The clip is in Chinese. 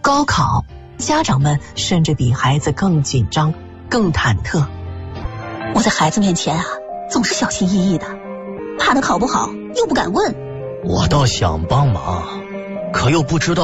高考，家长们甚至比孩子更紧张、更忐忑。 我在孩子面前啊，总是小心翼翼的，怕他考不好，又不敢问。 我倒想帮忙，可又不知道